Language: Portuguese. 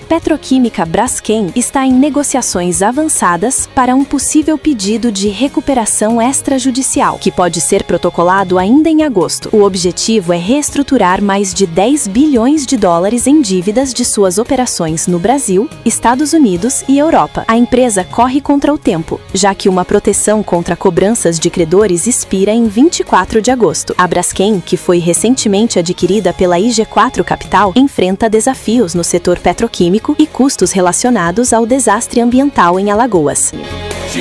petroquímica Braskem está em negociações avançadas para um possível pedido de recuperação extrajudicial, que pode ser protocolado ainda em agosto. O objetivo é reestruturar mais de 10 bilhões de dólares em dívidas de suas operações no Brasil, Estados Unidos e Europa. A empresa corre contra o tempo, já que uma proteção contra cobranças de credores expira em 24 de agosto. A Braskem, que foi recentemente adquirida pela IG4 Capital, enfrenta desafios no setor petroquímico e custos relacionados ao desastre ambiental em Alagoas.